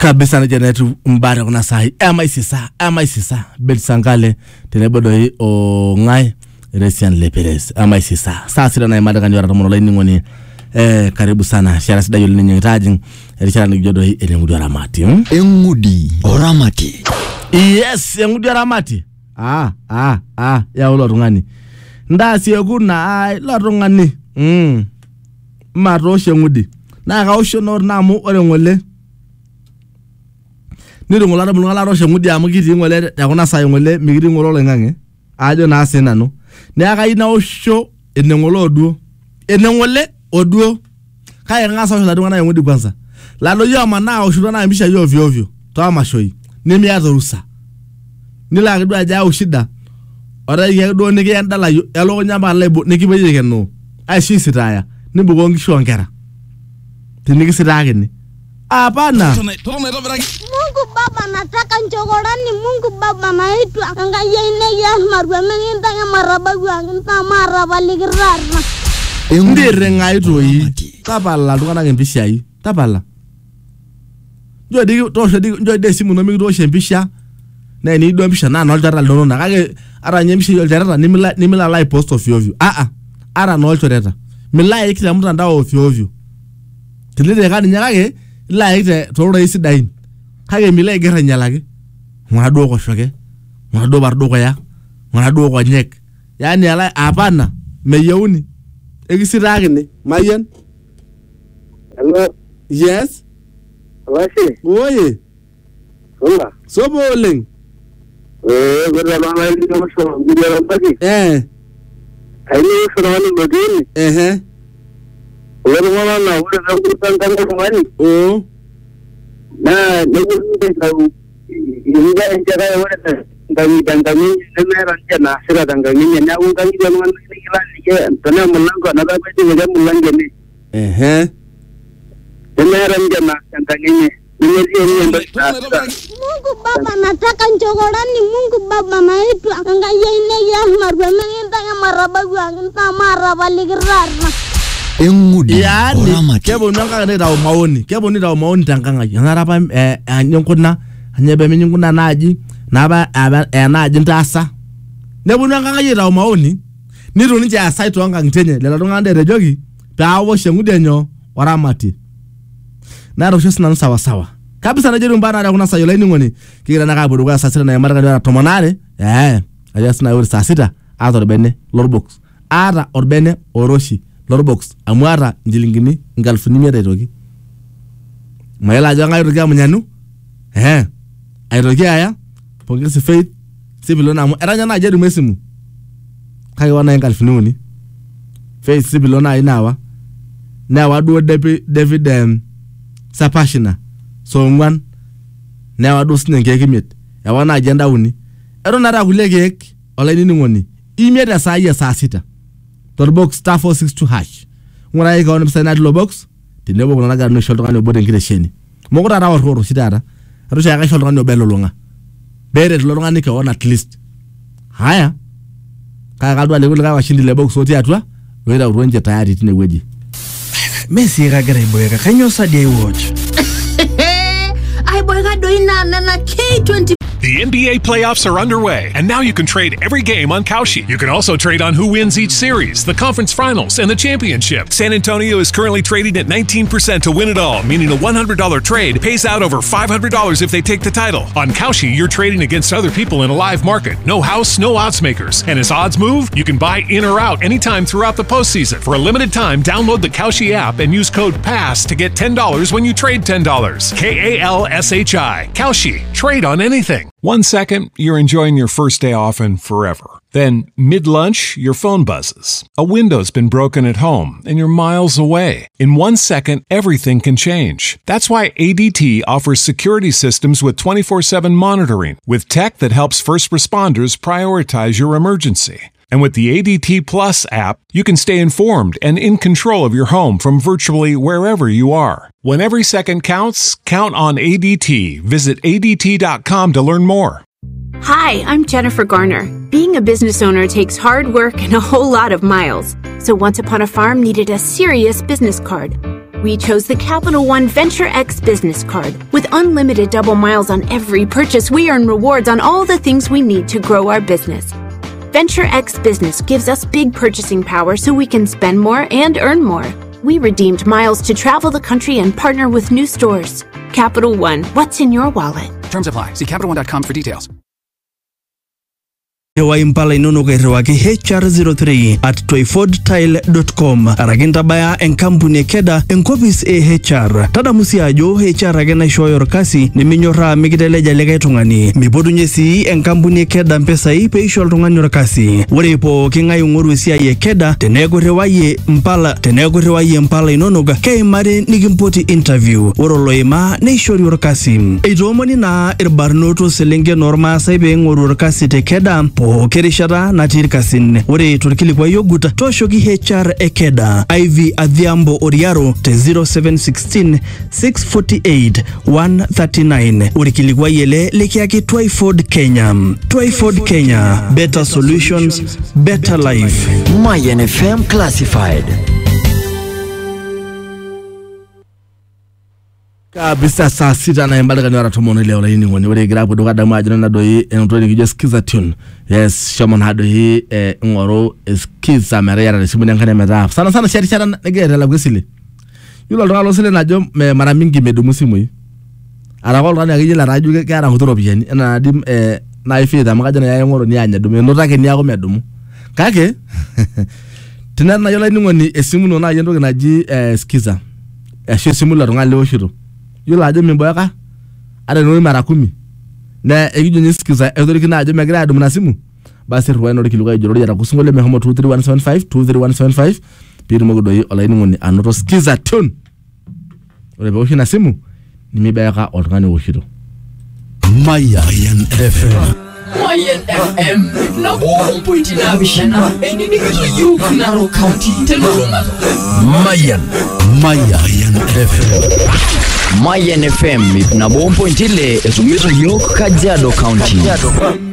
kabisa na jenetu mbare kuna sahi amaisisa bet sangale tenebodoi o ngai Resian Leperes amaisisa saa sita na imada kanjora tomono laini ngoni karibu sana shara sida yuli nyitaji rishara ngijodo engudi oramati engudi oramati yes engudi oramati ya ulo rungani ndasi yokuna lo rungani maro shengudi na kausho nor namu orengole niru ngolara bulungala ro shengudi amugiti ngole yakuna sayo ngole migiri ngolo lengange ajo na asenano ne akaina osho enengolo oduo kaya ngasa osho ladungana yengudi kwanza lalo yoma na osho na ambisha ovyo to amashoi nimi azorusa nila kidu aja ushida ora yedo nige ndala yalo nyamba lebo nikibeje keno aishi sitaya nibugongi shongera tiniki sitageni hapana. Mungu Baba nataka nchokorani. Mungu Baba naitwa angaya ine marwa menginta marabagu angita marabaligirarna ndire ngaito yi tabala tukana ngempisha yi tabala jodi tosho jodi simu no migdo shempisha na ni do mpisha na no jara lono na kage ara nyempisha yo jara nimila live post of ovyo ara no choreta mila ikira mutanda ovyo tilide kani nyakage like toro isi dain kage mila igera nyalage ngado ko shoke ngado bardo ko ya ngado ko nyek yani ala hapana meyeuni egisiragini mayen hello yes wasi oye hola soboleng gora mama ndi ko so ngiro bagi ayi so wani modini wala mama na wala zangu tanga ngani na ngi tahu inga enjara wala dangami nemera njana sira dangami nya ungangi jamwan nikila ni tana mulango na ba beti ga mulange ni nemera njana dangami Mungu Baba nataka nchokorani. Mungu Baba naitwa angaya ine marwa menginta marabagu angita marabaligirarna engudi yani kebo nanga ne dawo maoni kebo ni dawo maoni tanganga ngarapa nyonkuna anyebe minyunguna naji naba naji ntasa nebu nanga yirawo maoni niru nje asite wanga ngitenye lela donga ndere jogi tawo shengudenyo oramati naro shosina sawa kabisa na jeru mbana kuna sayo laini ngoni kira na kabudu kwa sasira na yamara kana tomonare ayasina yuri sasita ato bene lorbox ara orbene oroshi lorbox amwara njilingini ngalfuni mera toki mayela janga yurga munyanu ayroki aya pongesi faith sibilona mu eranya na jeru mesimu kai wana ngalfuni uni faith sibilona inawa na wadu David sapashina so ngwan na wadu sinenge kimit ya wana agenda uni ero nara kulekek olaini ngoni imeda saa sita Torbox star 462 hash. Ngora ika on msana dlo box. Tinebo kuna naga no shoulder ngani obode ngire sheni. Mokora rawa roro sidara. Arusha ya shoulder ngani obelo longa. Bere dlo longa nika on at least. Haya. Kaya kadwa legula washindi le box oti atwa. Wera uronje tayari tine weji. Messi ragare boyega kanyo sadie watch. Ay boyega doina na K20. The NBA playoffs are underway, and now you can trade every game on Kalshi. You can also trade on who wins each series, the conference finals, and the championship. San Antonio is currently trading at 19% to win it all, meaning a $100 trade pays out over $500 if they take the title. On Kalshi, you're trading against other people in a live market. No house, no odds makers. And as odds move, you can buy in or out anytime throughout the postseason. For a limited time, download the Kalshi app and use code PASS to get $10 when you trade $10. KALSHI. Kalshi. Trade on anything. 1 second, you're enjoying your first day off and forever. Then, mid-lunch, your phone buzzes. A window's been broken at home and you're miles away. In 1 second, everything can change. That's why ADT offers security systems with 24/7 monitoring, with tech that helps first responders prioritize your emergency. And with the ADT Plus app, you can stay informed and in control of your home from virtually wherever you are. When every second counts, count on ADT. Visit ADT.com to learn more. Hi, I'm Jennifer Garner. Being a business owner takes hard work and a whole lot of miles. So Once Upon a Farm needed a serious business card. We chose the Capital One Venture X business card. With unlimited double miles on every purchase, we earn rewards on all the things we need to grow our business. Venture X Business gives us big purchasing power so we can spend more and earn more. We redeemed miles to travel the country and partner with new stores. Capital One, what's in your wallet? Terms apply. See CapitalOne.com for details. Ewa impala inono kairiwaki hr03@toyfordtile.com arakinta baya enkampuni ekeda enkopis HR tadamusi ajo HR ake naishooyo orkasi neminyorra mikiteleja likae tung'ani mipodunye sii enkampuni ekeda mpesai peisho oltung'ani orkasi ore pooki ng'ae ing'oru esiai ekeda teneeku irriwayie impala inonok keimari nikimpoti interview ore oloima neishori orkasi eitoomoni naa irbarnot selenken ormaasai peing'oru orkasi tekeda kerishata natii irkasin ore torkilikuai ogut tooshoki HR ekeda IV Adhiambo Oriaro te 0716 648 139 orkilikuai ele likiaki Twyford Kenya better solutions better life. Mayan FM Classified. Kabisa saa sita na embali kanyara tomono leo laini ngoni ore grabu do kada majina na doi enotoni kijo skiza tune yes shaman hado hi ngoro skiza merera na simu nkane meta sana shari negere la gusile yulo ndo alosile najo mara mingi medumu simu yi ara ko ndo ngije la raju ke ara hutoro biyani na dim na ifida makajana ya ngoro ni anya dume ndo take ni yako medumu kake tinana yola ni ngoni esimu no na yendo naji skiza ashe simu la ngale oshiro yula aje mimboyaka ada no mara 10 na egijo nyisikiza edoriki na aje megira adu mnasimu basi ruwa no kiluga joro yara kusungole me homo 23175 piri mogodo olaini ngoni anoto skiza tune ore boshi na simu nimibayaka oltungani woshiro Mayan FM na bompoiti na bishana eni nikizo yuku naro county teluruma Mayan FM na bompoiti le esumizo yok Kajiado County.